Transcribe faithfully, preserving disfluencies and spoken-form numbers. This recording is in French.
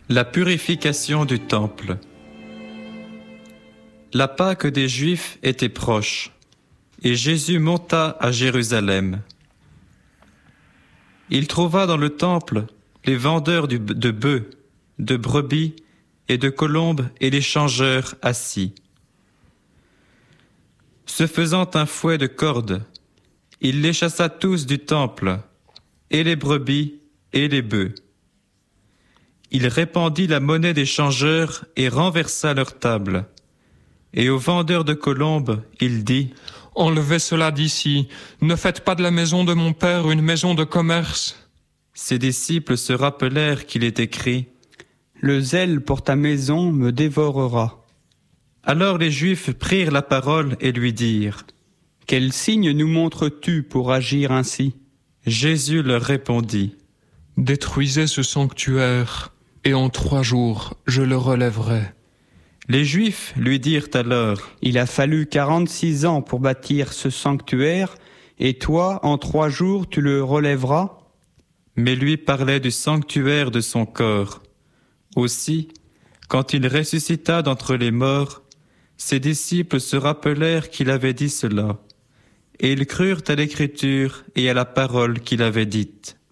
La purification du temple. La Pâque des Juifs était proche, et Jésus monta à Jérusalem. Il trouva dans le temple les vendeurs de bœufs, de brebis et de colombes et les changeurs assis. Se faisant un fouet de cordes, il les chassa tous du temple, et les brebis et les bœufs. Il répandit la monnaie des changeurs et renversa leur table. Et aux vendeurs de colombes, il dit : « Enlevez cela d'ici, ne faites pas de la maison de mon père une maison de commerce. » Ses disciples se rappelèrent qu'il est écrit : « Le zèle pour ta maison me dévorera. » Alors les Juifs prirent la parole et lui dirent : « Quel signe nous montres-tu pour agir ainsi ?» Jésus leur répondit : « Détruisez ce sanctuaire, et en trois jours je le relèverai. » Les Juifs lui dirent alors : « Il a fallu quarante-six ans pour bâtir ce sanctuaire, et toi, en trois jours, tu le relèveras ?» Mais lui parlait du sanctuaire de son corps. Aussi, quand il ressuscita d'entre les morts, ses disciples se rappelèrent qu'il avait dit cela, et ils crurent à l'Écriture et à la parole qu'il avait dite.